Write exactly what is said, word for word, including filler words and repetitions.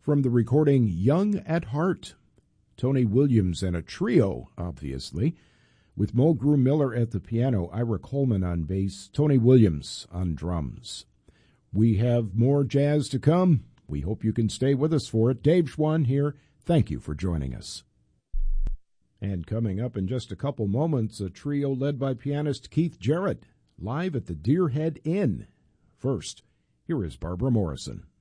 from the recording Young at Heart. Tony Williams and a trio, obviously, with Mulgrew Miller at the piano, Ira Coleman on bass, Tony Williams on drums. We have more jazz to come. We hope you can stay with us for it. Dave Schwann here. Thank you for joining us. And coming up in just a couple moments, a trio led by pianist Keith Jarrett, live at the Deerhead Inn. First, here is Barbara Morrison.